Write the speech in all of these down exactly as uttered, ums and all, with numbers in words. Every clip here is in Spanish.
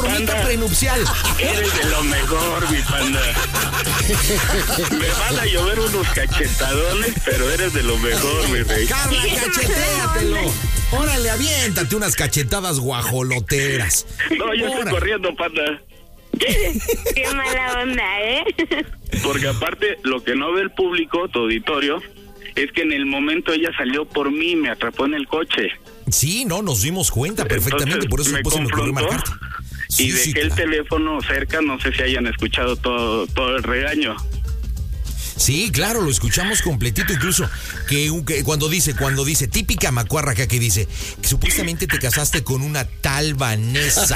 bromita panda, prenupcial. Eres de lo mejor, mi panda. Me van a llover unos cachetadones, pero eres de lo mejor, mi rey. Carla, cachetéatelo. Órale, aviéntate unas cachetadas guajoloteras. No, yo estoy Órale. corriendo, panda. Qué mala onda, ¿eh? Porque aparte, lo que no ve el público, tu auditorio, es que en el momento ella salió por mí, me atrapó en el coche. Sí, no, nos dimos cuenta perfectamente, Entonces, por eso me después se me ocurrió confrontó marcarte. Y Sí, dejé sí, el claro. teléfono cerca, no sé si hayan escuchado todo, todo el regaño. Sí, claro, lo escuchamos completito, incluso que, un- que cuando dice, cuando dice, típica macuarra acá que dice, que supuestamente te casaste con una tal Vanessa.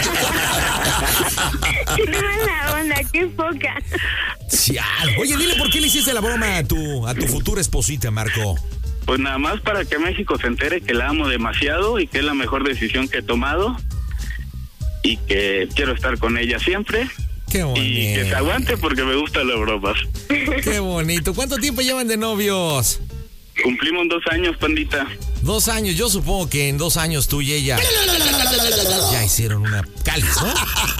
Qué mala onda, qué poca. Sí, ah, oye, dile por qué le hiciste la broma a tu, a tu futura esposita, Marco. Pues nada más para que México se entere que la amo demasiado y que es la mejor decisión que he tomado y que quiero estar con ella siempre. Qué bonito. Y que se aguante porque me gustan las bromas. Qué bonito. ¿Cuánto tiempo llevan de novios? Cumplimos dos años, pandita. Dos años. Yo supongo que en dos años tú y ella ya hicieron una cáliz, ¿no?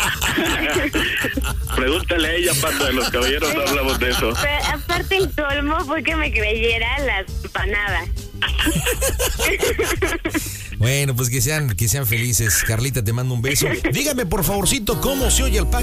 Pregúntale a ella, panda, de los caballeros no hablamos de eso. Pero aparte el colmo fue que me creyera las empanadas. Bueno, pues que sean, que sean felices. Carlita, te mando un beso. Dígame, por favorcito, cómo se oye el